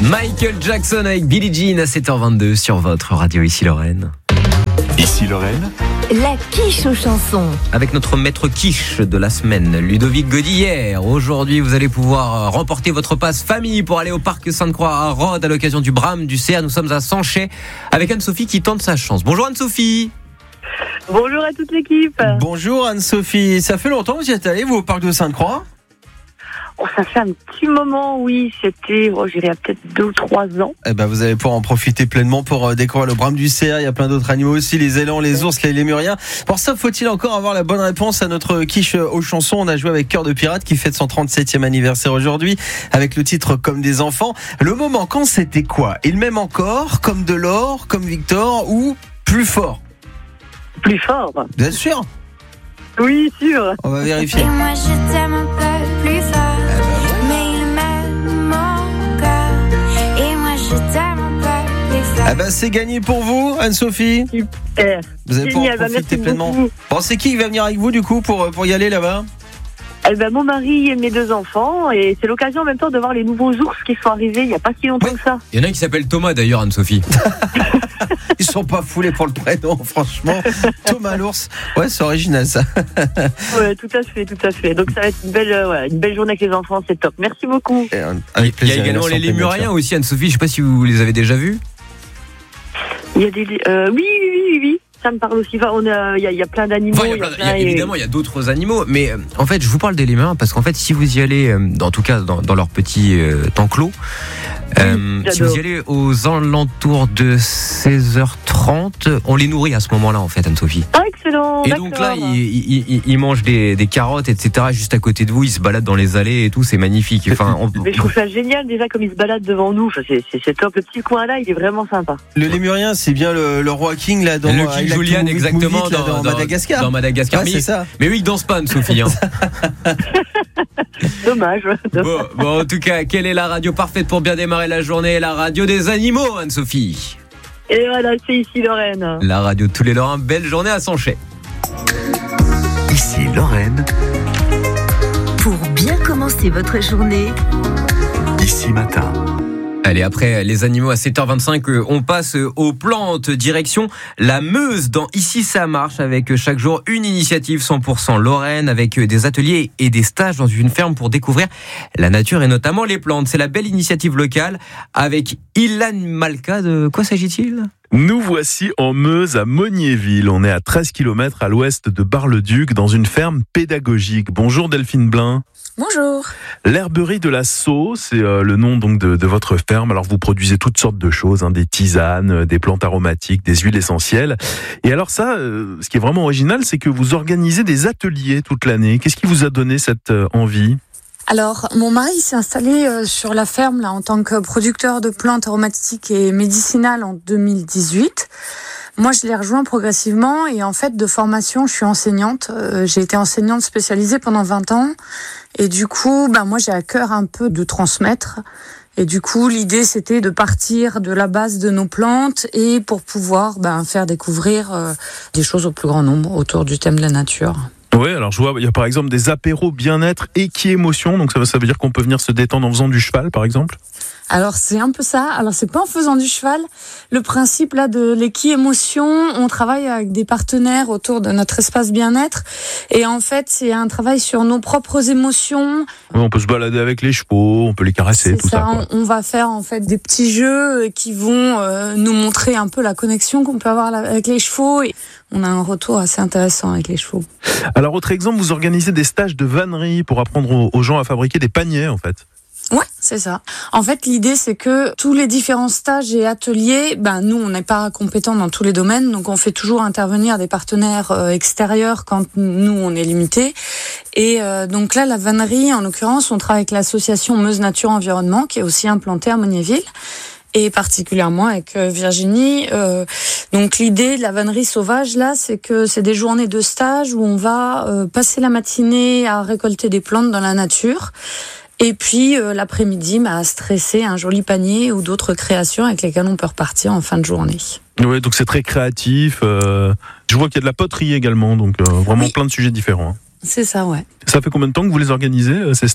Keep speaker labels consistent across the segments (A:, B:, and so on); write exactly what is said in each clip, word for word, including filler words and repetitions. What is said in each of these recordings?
A: Michael Jackson avec Billie Jean à sept heures vingt-deux sur votre radio Ici Lorraine.
B: Ici Lorraine.
C: La quiche aux chansons.
A: Avec notre maître quiche de la semaine, Ludovic Godillère. Aujourd'hui, vous allez pouvoir remporter votre passe famille pour aller au parc Sainte-Croix à Rhodes à l'occasion du Brame du C R. Nous sommes à Sanchet avec Anne-Sophie qui tente sa chance. Bonjour Anne-Sophie.
D: Bonjour à toute l'équipe.
E: Bonjour Anne-Sophie. Ça fait longtemps que vous y êtes allée, vous, au parc de Sainte-Croix ?
D: Oh, ça fait un petit moment, oui. C'était, oh, j'irais peut-être deux ou trois ans.
E: Eh ben, vous allez pouvoir en profiter pleinement pour euh, découvrir le Brame du C R. Il y a plein d'autres animaux aussi, les élans, les ours, les lémuriens. Pour ça, faut-il encore avoir la bonne réponse à notre quiche aux chansons. On a joué avec Cœur de Pirate qui fête son trente-septième anniversaire aujourd'hui avec le titre Comme des enfants. Le mot manquant, c'était quoi ? Il m'aime encore, comme de l'or, comme Victor ou plus fort ?
D: Plus fort.
E: Bien sûr.
D: Oui, sûr.
E: On va vérifier.
F: Et moi je t'aime un peu plus fort.
E: Ah ben c'est gagné pour vous, Anne-Sophie.
D: Super.
E: Vous allez pouvoir en
D: Génial, bah,
E: profiter
D: merci
E: pleinement.
D: beaucoup.
E: Bon, c'est qui qui va venir avec vous du coup pour, pour y aller là-bas ?
D: Eh ben, mon mari et mes deux enfants, et c'est l'occasion en même temps de voir les nouveaux ours qui sont arrivés il n'y a pas si longtemps que ça.
A: Il y en a un qui s'appelle Thomas d'ailleurs, Anne-Sophie.
E: Ils sont pas foulés pour le prénom, franchement. Thomas l'ours, ouais, c'est original ça.
D: Ouais, tout à fait, tout à fait. Donc ça va être une belle, euh, ouais, une belle journée avec les enfants, c'est top. Merci beaucoup.
E: Et, euh,
A: Il
E: avec
A: y a
E: plaisir,
A: également
E: merci,
A: les lémuriens aussi, Anne-Sophie. Je sais pas si vous les avez déjà vus.
D: Il y a des, euh, oui, oui, oui, oui, oui. Ça me parle aussi. Enfin, on a, il y a, il y a plein d'animaux.
A: Enfin, il y a plein- il y a- évidemment, il y a d'autres animaux, mais euh, en fait, je vous parle des lémuriens parce qu'en fait, si vous y allez, euh, en tout cas dans, dans leur petit euh, enclos, euh, si
D: j'adore.
A: vous y allez aux alentours de seize heures trente, on les nourrit à ce moment-là, en fait, Anne-Sophie.
D: Ah, excellent.
A: Et
D: d'accord.
A: donc là, ils, ils, ils- ils mangent des, des carottes, et cetera, juste à côté de vous. Ils se baladent dans les allées et tout, c'est magnifique. Enfin, on-
D: Mais je trouve ça génial déjà comme ils se baladent devant nous. Enfin, c'est, c'est, c'est top. Le petit coin là, il est vraiment sympa.
E: Le lémurien, c'est bien le, le roi King là dans
A: le
E: I
A: King
E: Like
A: Julian,
E: to Move It,
A: exactement,
E: Move It, là,
A: dans,
E: dans,
A: dans-
E: Madagascar.
A: Dans Madagascar.
E: Ouais,
A: mais,
E: c'est ça.
A: mais oui, ils dansent pas, Anne-Sophie. Hein.
D: Dommage.
A: Bon, bon, en tout cas, quelle est la radio parfaite pour bien démarrer la journée ? La radio des animaux, Anne-Sophie.
D: Et voilà, c'est ici Lorraine.
A: La radio de tous les Lorrains. Belle journée à Sanchet.
B: Ici Lorraine.
C: Pour bien commencer votre journée,
B: Ici Matin.
A: Allez, après les animaux à sept heures vingt-cinq, euh, on passe euh, aux plantes, direction la Meuse dans Ici ça marche, avec euh, chaque jour une initiative cent pour cent Lorraine, avec euh, des ateliers et des stages dans une ferme pour découvrir la nature et notamment les plantes. C'est la belle initiative locale avec Ilan Malka. De quoi s'agit-il ?
G: Nous voici en Meuse à Mognéville. On est à treize kilomètres à l'ouest de Bar-le-Duc dans une ferme pédagogique. Bonjour Delphine Blin.
H: Bonjour.
G: L'herberie de la Sceau, c'est euh, le nom donc de, de votre ferme. Alors vous produisez toutes sortes de choses, hein, des tisanes, euh, des plantes aromatiques, des huiles essentielles. Et alors ça, euh, ce qui est vraiment original, c'est que vous organisez des ateliers toute l'année. Qu'est-ce qui vous a donné cette euh, envie ?
H: Alors, mon mari s'est installé euh, sur la ferme là en tant que producteur de plantes aromatiques et médicinales en deux mille dix-huit. Moi, je l'ai rejoint progressivement et en fait, de formation, je suis enseignante. Euh, j'ai été enseignante spécialisée pendant vingt ans et du coup, ben moi, j'ai à cœur un peu de transmettre. Et du coup, l'idée, c'était de partir de la base de nos plantes et pour pouvoir ben, faire découvrir euh, des choses au plus grand nombre autour du thème de la nature.
G: Oui, alors je vois, il y a par exemple des apéros bien-être et qui émotion. Donc ça veut, ça veut dire qu'on peut venir se détendre en faisant du cheval, par exemple ?
H: Alors c'est un peu ça. Alors c'est pas en faisant du cheval. Le principe là de l'équi-émotion, on travaille avec des partenaires autour de notre espace bien-être. Et en fait, c'est un travail sur nos propres émotions.
G: Oui, on peut se balader avec les chevaux, on peut les caresser,
H: C'est
G: tout ça.
H: ça.
G: quoi.
H: On, on va faire en fait des petits jeux qui vont euh, nous montrer un peu la connexion qu'on peut avoir avec les chevaux. Et on a un retour assez intéressant avec les chevaux.
G: Alors autre exemple, vous organisez des stages de vannerie pour apprendre aux, aux gens à fabriquer des paniers en fait.
H: Ouais, c'est ça. En fait, l'idée, c'est que tous les différents stages et ateliers, ben, nous, on n'est pas compétents dans tous les domaines, donc on fait toujours intervenir des partenaires euh, extérieurs quand nous, on est limité. Et euh, donc là, la vannerie, en l'occurrence, on travaille avec l'association Meuse Nature Environnement, qui est aussi implantée à Mognéville, et particulièrement avec euh, Virginie. Euh, donc l'idée de la vannerie sauvage, là, c'est que c'est des journées de stage où on va euh, passer la matinée à récolter des plantes dans la nature. Et puis euh, l'après-midi, bah, stresser un joli panier ou d'autres créations avec lesquelles on peut repartir en fin de journée.
G: Oui, donc c'est très créatif. Euh, je vois qu'il y a de la poterie également, donc euh, vraiment
H: Oui.
G: plein de sujets différents.
H: C'est ça, ouais.
G: Ça fait combien de temps que vous les organisez, euh, ces stages ?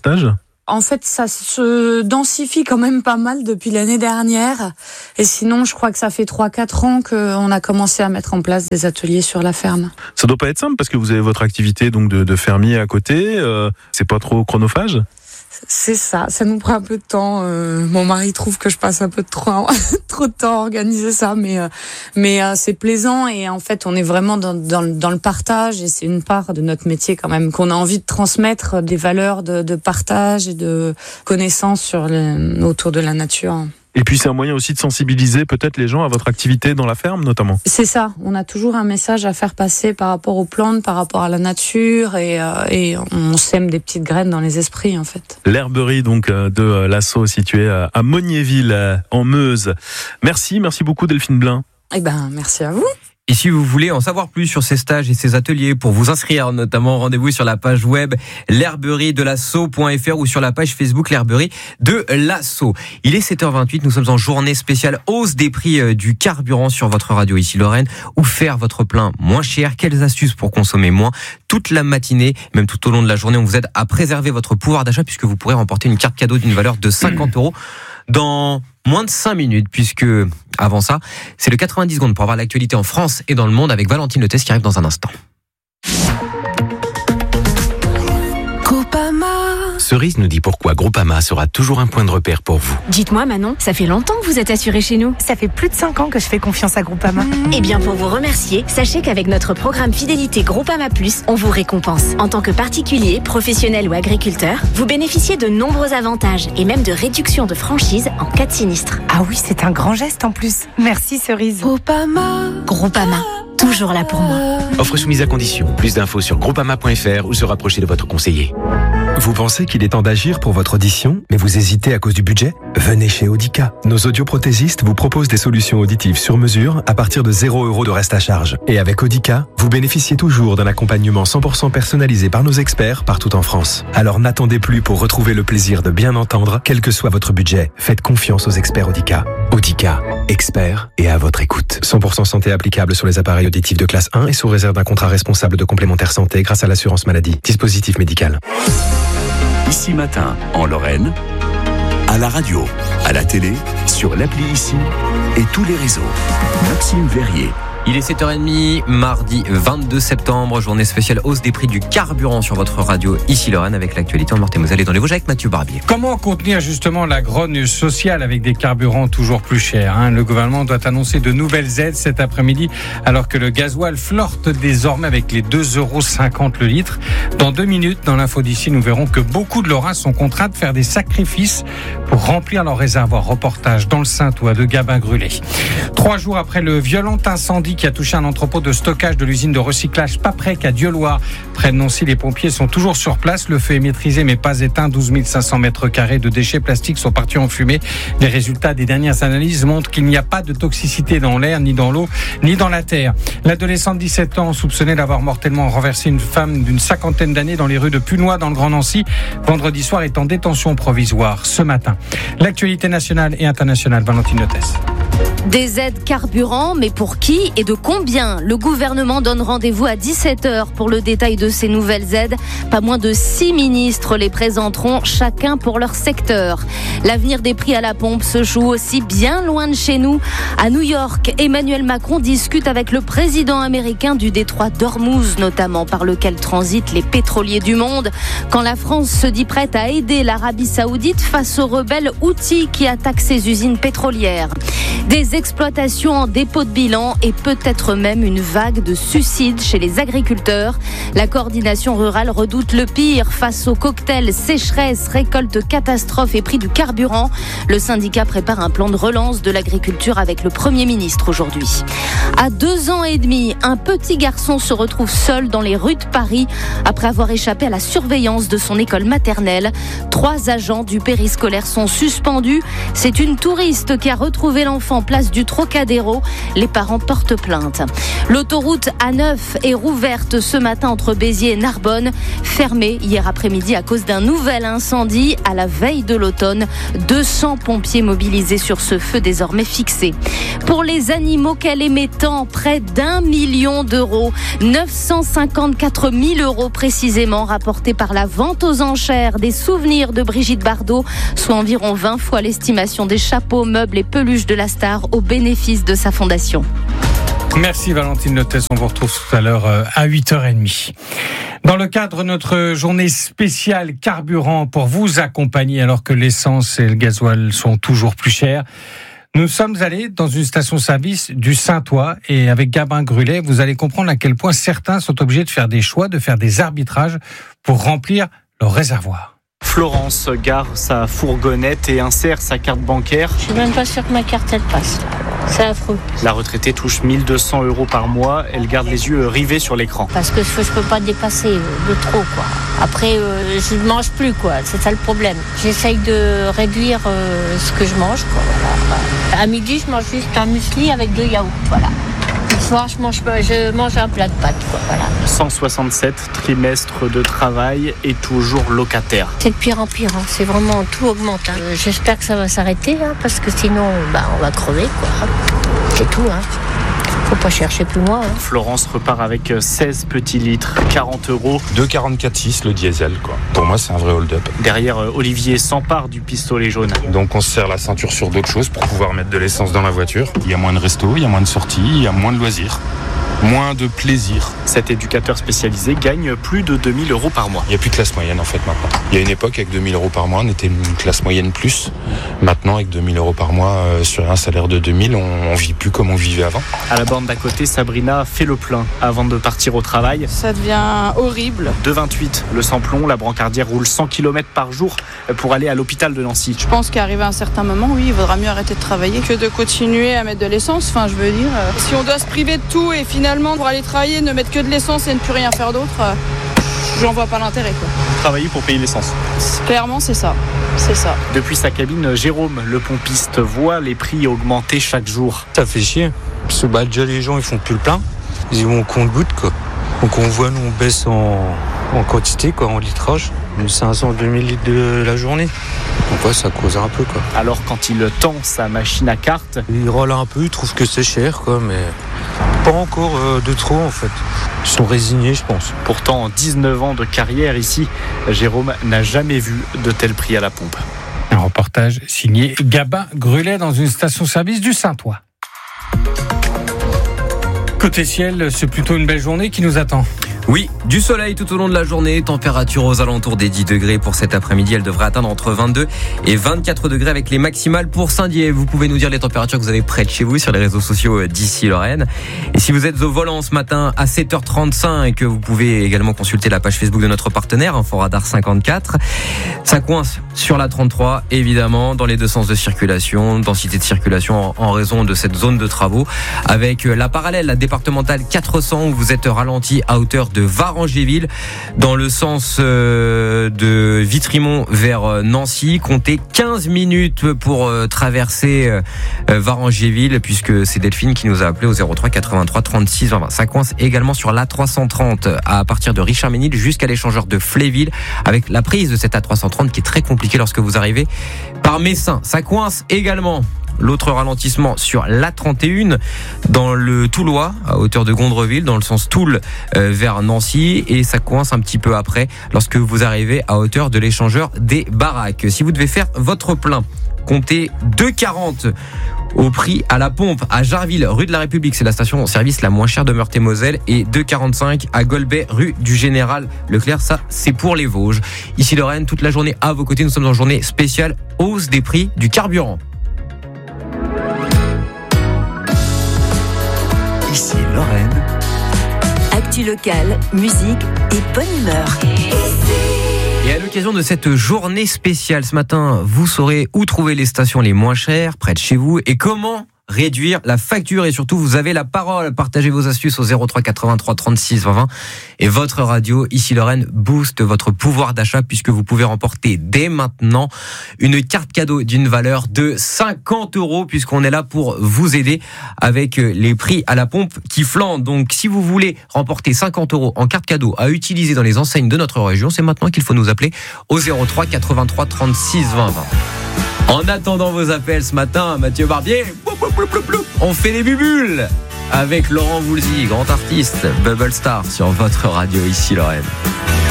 H: En fait, ça se densifie quand même pas mal depuis l'année dernière. Et sinon, je crois que ça fait trois quatre ans qu'on a commencé à mettre en place des ateliers sur la ferme.
G: Ça doit pas être simple parce que vous avez votre activité donc de, de fermier à côté. Euh, c'est pas trop chronophage ?
H: C'est ça, ça nous prend un peu de temps. Euh, mon mari trouve que je passe un peu de trop, trop de temps à organiser ça, mais euh, mais euh, c'est plaisant et en fait on est vraiment dans, dans, dans le partage et c'est une part de notre métier quand même qu'on a envie de transmettre des valeurs de, de partage et de connaissances sur les, autour de la nature.
G: Et puis c'est un moyen aussi de sensibiliser peut-être les gens à votre activité dans la ferme notamment.
H: C'est ça, on a toujours un message à faire passer par rapport aux plantes, par rapport à la nature et, euh, et on sème des petites graines dans les esprits en fait.
G: L'herberie donc de l'Asso située à Mognéville en Meuse. Merci, merci beaucoup Delphine Blin.
H: Eh ben merci à vous.
A: Et si vous voulez en savoir plus sur ces stages et ces ateliers, pour vous inscrire notamment, rendez-vous sur la page web l'herberie de l'asso point f r ou sur la page Facebook l'herberie de l'asso. Il est sept heures vingt-huit, nous sommes en journée spéciale hausse des prix du carburant sur votre radio ici Lorraine. Où faire votre plein moins cher? Quelles astuces pour consommer moins? Toute la matinée, même tout au long de la journée, on vous aide à préserver votre pouvoir d'achat puisque vous pourrez remporter une carte cadeau d'une valeur de cinquante euros dans moins de cinq minutes, puisque avant ça, c'est le quatre-vingt-dix secondes pour avoir l'actualité en France et dans le monde avec Valentine Letes qui arrive dans un instant.
I: Cerise nous dit pourquoi Groupama sera toujours un point de repère pour vous.
J: Dites-moi Manon, ça fait longtemps que vous êtes assurée chez nous.
K: Ça fait plus de cinq ans que je fais confiance à Groupama.
J: Mmh. Eh bien pour vous remercier, sachez qu'avec notre programme Fidélité Groupama Plus, on vous récompense. En tant que particulier, professionnel ou agriculteur, vous bénéficiez de nombreux avantages et même de réductions de franchise en cas de sinistre.
K: Ah oui, c'est un grand geste en plus. Merci Cerise.
J: Groupama. Groupama. Toujours là pour moi.
I: Offre soumise à condition. Plus d'infos sur groupama point f r ou se rapprocher de votre conseiller.
L: Vous pensez qu'il est temps d'agir pour votre audition, mais vous hésitez à cause du budget? Venez chez Audica. Nos audioprothésistes vous proposent des solutions auditives sur mesure à partir de zéro euro de reste à charge. Et avec Audica, vous bénéficiez toujours d'un accompagnement cent pour cent personnalisé par nos experts partout en France. Alors n'attendez plus pour retrouver le plaisir de bien entendre, quel que soit votre budget. Faites confiance aux experts Audica. Audica, experts et à votre écoute. cent pour cent santé applicable sur les appareils auditifs de classe un et sous réserve d'un contrat responsable de complémentaire santé grâce à l'assurance maladie. Dispositif médical.
B: Ici Matin, en Lorraine, à la radio, à la télé, sur l'appli Ici et tous les réseaux. Maxime Verrier.
A: Il est sept heures trente, mardi vingt-deux septembre, journée spéciale hausse des prix du carburant sur votre radio ici Lorraine avec l'actualité en Meurthe-et-Moselle et dans les Vosges avec Mathieu Barbier.
M: Comment contenir justement la grogne sociale avec des carburants toujours plus chers, hein? Le gouvernement doit annoncer de nouvelles aides cet après-midi alors que le gasoil flirte désormais avec les deux euros cinquante le litre. Dans deux minutes, dans l'info d'ici, nous verrons que beaucoup de Lorrains sont contraints de faire des sacrifices pour remplir leur réservoir. Reportage dans le Saintois de Gabin Grulé. Trois jours après le violent incendie qui a touché un entrepôt de stockage de l'usine de recyclage Paprec à Dieuloir. Près de Nancy, les pompiers sont toujours sur place. Le feu est maîtrisé mais pas éteint. douze mille cinq cents mètres carrés de déchets plastiques sont partis en fumée. Les résultats des dernières analyses montrent qu'il n'y a pas de toxicité dans l'air, ni dans l'eau, ni dans la terre. L'adolescent de dix-sept ans, soupçonné d'avoir mortellement renversé une femme d'une cinquantaine d'années dans les rues de Punois dans le Grand Nancy, vendredi soir est en détention provisoire ce matin. L'actualité nationale et internationale, Valentine Letes.
N: Des aides carburant, mais pour qui et de combien? Le gouvernement donne rendez-vous à dix-sept heures pour le détail de ces nouvelles aides. Pas moins de six ministres les présenteront, chacun pour leur secteur. L'avenir des prix à la pompe se joue aussi bien loin de chez nous. À New York, Emmanuel Macron discute avec le président américain du détroit d'Ormuz, notamment par lequel transitent les pétroliers du monde. Quand la France se dit prête à aider l'Arabie Saoudite face aux rebelles Houthis qui attaquent ses usines pétrolières. Des exploitations en dépôt de bilan et peut-être même une vague de suicides chez les agriculteurs. La coordination rurale redoute le pire face au cocktail sécheresse, récolte catastrophe et prix du carburant. Le syndicat prépare un plan de relance de l'agriculture avec le Premier ministre aujourd'hui. À deux ans et demi, un petit garçon se retrouve seul dans les rues de Paris après avoir échappé à la surveillance de son école maternelle. Trois agents du périscolaire sont suspendus. C'est une touriste qui a retrouvé l'enfant place place du Trocadéro. Les parents portent plainte. L'autoroute A neuf est rouverte ce matin entre Béziers et Narbonne, fermée hier après-midi à cause d'un nouvel incendie à la veille de l'automne. deux cents pompiers mobilisés sur ce feu désormais fixé. Pour les animaux qu'elle aimait tant, près d'un million d'euros, neuf cent cinquante-quatre mille euros précisément, rapportés par la vente aux enchères des souvenirs de Brigitte Bardot, soit environ vingt fois l'estimation des chapeaux, meubles et peluches de la star au bénéfice de sa fondation.
M: Merci Valentine Lotès, on vous retrouve tout à l'heure à huit heures trente. Dans le cadre de notre journée spéciale carburant pour vous accompagner alors que l'essence et le gasoil sont toujours plus chers, nous sommes allés dans une station-service du Saint-Ouen et avec Gabin Grulet, vous allez comprendre à quel point certains sont obligés de faire des choix, de faire des arbitrages pour remplir leur réservoir.
O: Florence gare sa fourgonnette et insère sa carte bancaire.
P: Je suis même pas sûre que ma carte elle passe. C'est affreux.
O: La retraitée touche mille deux cents euros par mois. Elle garde les yeux rivés sur l'écran.
P: Parce que je peux pas dépasser de trop, quoi. Après, euh, je ne mange plus, quoi. C'est ça le problème. J'essaye de réduire euh, ce que je mange, quoi. Voilà. À midi, je mange juste un muesli avec deux yaourts, voilà. Le soir, je mange, je mange un plat de pâtes, quoi, voilà.
O: cent soixante-sept trimestres de travail et toujours locataire.
P: C'est de pire en pire, hein. C'est vraiment tout augmente. Hein. Euh, j'espère que ça va s'arrêter, hein, parce que sinon, bah, on va crever, quoi. C'est tout, hein. Faut pas chercher plus loin. Hein.
O: Florence repart avec seize petits litres, quarante euros.
Q: deux virgule quarante-quatre six le diesel, quoi. Pour moi, c'est un vrai hold-up.
O: Derrière, Olivier s'empare du pistolet jaune.
Q: Donc, on se serre la ceinture sur d'autres choses pour pouvoir mettre de l'essence dans la voiture. Il y a moins de restos, il y a moins de sorties, il y a moins de loisirs. Moins de plaisir.
O: Cet éducateur spécialisé gagne plus de deux mille euros par mois.
Q: Il n'y a plus de classe moyenne en fait maintenant. Il y a une époque avec deux mille euros par mois, on était une classe moyenne plus. Maintenant avec deux mille euros par mois euh, sur un salaire de deux mille, on ne vit plus comme on vivait avant.
O: À la bande d'à côté, Sabrina fait le plein avant de partir au travail.
R: Ça devient horrible.
O: De vingt-huit, le samplon, la brancardière roule cent kilomètres par jour pour aller à l'hôpital de Nancy.
R: Je pense qu'arrivé à un certain moment, oui, il vaudra mieux arrêter de travailler que de continuer à mettre de l'essence. Enfin, je veux dire, euh, si on doit se priver de tout et finalement pour aller travailler, ne mettre que de l'essence et ne plus rien faire d'autre, euh, j'en vois pas l'intérêt, quoi.
O: Travailler pour payer l'essence.
R: Clairement, c'est ça. C'est ça.
O: Depuis sa cabine, Jérôme, le pompiste, voit les prix augmenter chaque jour.
S: Ça fait chier. Parce que bah, déjà, les gens, ils font plus le plein. Ils vont au compte-gouttes, quoi. Donc on voit, nous, on baisse en, en quantité, quoi, en litrage. cinq cents à deux mille litres de la journée. Donc ouais, ça cause un peu, quoi.
O: Alors quand il tend sa machine à carte,
S: il râle un peu, il trouve que c'est cher, quoi, mais pas encore euh, de trop, en fait. Ils sont résignés, je pense.
O: Pourtant, en dix-neuf ans de carrière ici, Jérôme n'a jamais vu de tel prix à la pompe.
M: Un reportage signé Gabin Grulet dans une station-service du Saint-Ouen. Côté ciel, c'est plutôt une belle journée qui nous attend.
A: Oui, du soleil tout au long de la journée, température aux alentours des dix degrés pour cet après-midi. Elle devrait atteindre entre vingt-deux et vingt-quatre degrés avec les maximales pour Saint-Dié. Vous pouvez nous dire les températures que vous avez près de chez vous sur les réseaux sociaux d'ici Lorraine. Et si vous êtes au volant ce matin à sept heures trente-cinq, vous pouvez également consulter la page Facebook de notre partenaire, Inforadar cinquante-quatre. Ça coince sur la trente-trois, évidemment, dans les deux sens de circulation, densité de circulation en raison de cette zone de travaux. Avec la parallèle, la départementale quatre cents, où vous êtes ralenti à hauteur de de Varangéville dans le sens euh, de Vitrimont vers Nancy. Comptez quinze minutes pour euh, traverser euh, Varangéville, puisque c'est Delphine qui nous a appelé au zéro trois quatre-vingt-trois trente-six vingt. Ça coince également sur l'A trois cent trente à partir de Richard-Ménil jusqu'à l'échangeur de Fléville, avec la prise de cette A trois cent trente qui est très compliquée lorsque vous arrivez par Messin. Ça coince également. L'autre ralentissement sur l'A trente et un dans le Toulois à hauteur de Gondreville dans le sens Toul euh, vers Nancy, et ça coince un petit peu après lorsque vous arrivez à hauteur de l'échangeur des Baraques. Si vous devez faire votre plein, comptez deux euros quarante au prix à la pompe à Jarville, rue de la République, c'est la station-service la moins chère de Meurthe-et-Moselle, et deux euros quarante-cinq à Golbet, rue du Général Leclerc. Ça, c'est pour les Vosges. Ici Lorraine, toute la journée à vos côtés, nous sommes en journée spéciale hausse des prix du carburant.
B: Ici Lorraine.
C: Actu locale, musique et bonne humeur.
A: Et à l'occasion de cette journée spéciale ce matin, vous saurez où trouver les stations les moins chères près de chez vous et comment réduire la facture et surtout vous avez la parole. Partagez vos astuces au zéro trois quatre-vingt-trois trente-six vingt vingt et votre radio Ici Lorraine booste votre pouvoir d'achat puisque vous pouvez remporter dès maintenant une carte cadeau d'une valeur de cinquante euros puisqu'on est là pour vous aider avec les prix à la pompe qui flambent. Donc si vous voulez remporter cinquante euros en carte cadeau à utiliser dans les enseignes de notre région, c'est maintenant qu'il faut nous appeler au zéro trois quatre-vingt-trois trente-six vingt vingt. En attendant vos appels ce matin, Mathieu Barbier, on fait les bubules avec Laurent Voulzy, grand artiste, Bubble Star sur votre radio Ici Lorraine.